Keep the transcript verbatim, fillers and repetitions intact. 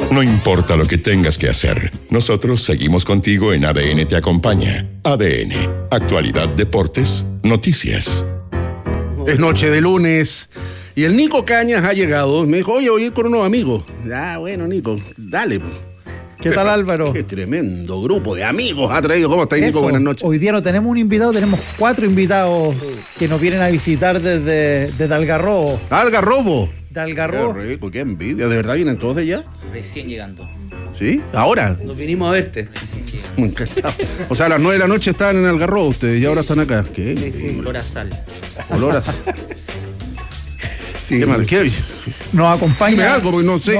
No importa lo que tengas que hacer, nosotros seguimos contigo en A D N Te Acompaña. A D N, actualidad, deportes, noticias. Es noche de lunes y el Nico Cañas ha llegado. Me dijo, oye, voy a ir con unos amigos. Ah, bueno, Nico, dale. ¿Qué tal, Álvaro? Qué tremendo grupo de amigos ha traído. ¿Cómo estás, Nico? Buenas noches. Hoy día no tenemos un invitado, tenemos cuatro invitados que nos vienen a visitar desde, desde Algarrobo. ¿Algarrobo? De Algarrobo. Qué rico, qué envidia. ¿De verdad vienen todos de allá? Recién llegando. ¿Sí? ¿Ahora? Nos vinimos a verte. Recién llegando. Me encantaba. O sea, a las nueve de la noche estaban en Algarrobo ustedes y ahora están acá. ¿Qué? Sí, sí. Olor a sal. Olor a sal. Sí, ¿Qué mal? ¿Qué? Nos acompaña. Dime algo, porque no sé.